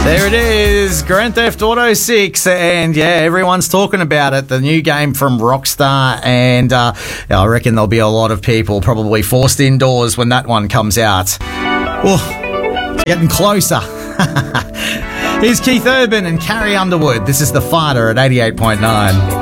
There it is, Grand Theft Auto 6, and yeah, everyone's talking about it, the new game from Rockstar, and I reckon there'll be a lot of people probably forced indoors when that one comes out. Oh, getting closer. Here's Keith Urban and Carrie Underwood. This is The Fighter at 88.9.